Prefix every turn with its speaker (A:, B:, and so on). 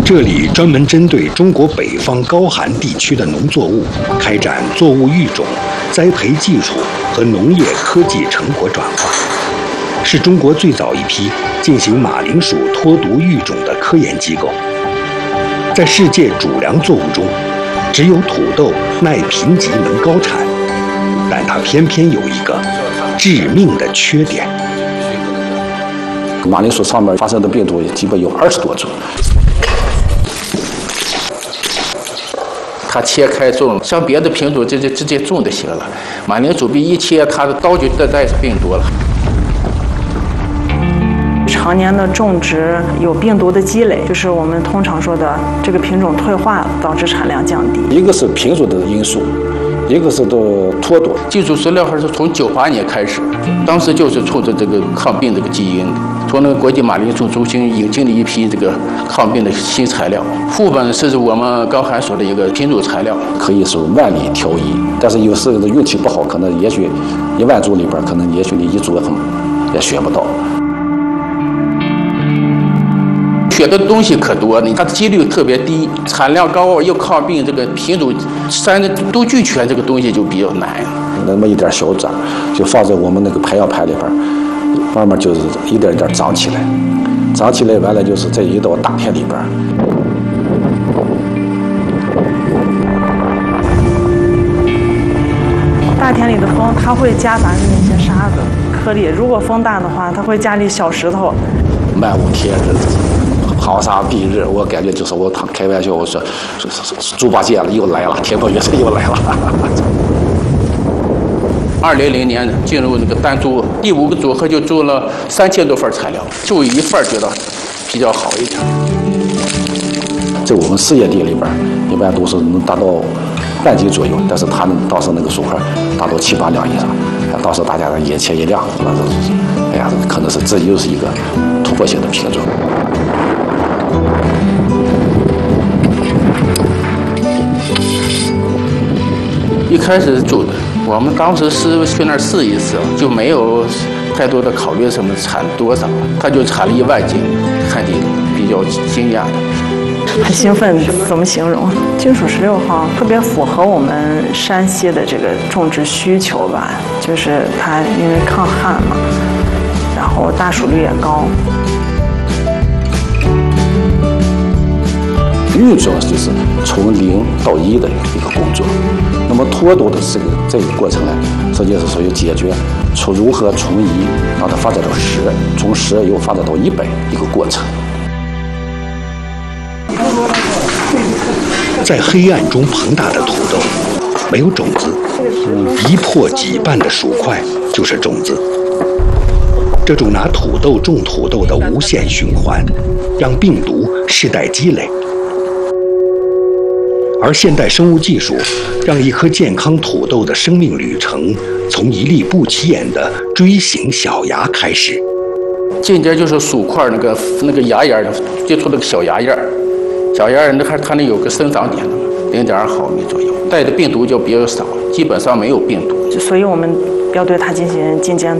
A: 这里专门针对中国北方高寒地区的农作物开展作物育种、栽培技术和农业科技成果转化，是中国最早一批进行马铃薯脱毒育种的科研机构。在世界主粮作物中，只有土豆耐贫瘠能高产，但它偏偏有一个致命的缺点。
B: 马铃薯上面发生的病毒基本有20多种。它切开种，像别的品种直接种就行了。马铃薯一切，它的刀就带着病毒了。
C: 常年的种植有病毒的积累，就是我们通常说的这个品种退化，导致产量降低。
B: 一个是品种的因素，一个是的脱毒。技术资料还是从98年开始，当时就是冲着这个抗病这个基因，从那个国际马铃薯中心引进了一批这个抗病的新材料。副本是我们高函数的一个品种材料，可以说万里挑一，但是有时候运气不好，可能也许1万株里边，可能也许你一株也选不到。选的东西可多，它的几率特别低，产量高又抗病，这个品种3个都俱全，这个东西就比较难。那么一点小种就放在我们那个培养盘里边，慢慢就是一点一点长起来，长起来完了就是在一道大田里边。
C: 大田里的风，它会夹杂着那些沙子颗粒，如果风大的话，它会夹里小石头。
B: 漫无天日。好沙蔽日，我感觉就是我开玩笑，我说猪八戒了又来了，天道元神又来了。2000年进入那个单株第5个组合就做了3000多份材料，就有1份觉得比较好一点。在我们事业地里边，一般都是能达到半斤左右，但是它当时那个薯块达到7、8两以上，当时大家的眼前一亮，哎呀，可能是这又是一个突破性的品种。一开始做的，我们当时是去那儿试一试，就没有太多的考虑什么产多少，他就产了1万斤，看见比较惊讶的。
C: 很兴奋，怎么形容？金属16号特别符合我们山西的这个种植需求吧，就是它因为抗旱嘛，然后大薯率也高。
B: 育种就是从0到1的一个工作，那么脱毒的这个过程呢，实际是属于解决从如何从1让它发展到10，从10又发展到100一个过程。
A: 在黑暗中膨大的土豆，没有种子，一破几瓣的薯块就是种子。这种拿土豆种土豆的无限循环，让病毒世代积累。而现代生物技术让一颗健康土豆的生命旅程从一粒不起眼的锥形小芽开始。
B: 间接就是薯块那个芽眼接触那个小芽叶，小芽叶它那有个生长点，0.2毫米左右，带的病毒就比较少，基本上没有病毒。
C: 所以我们要对它进行间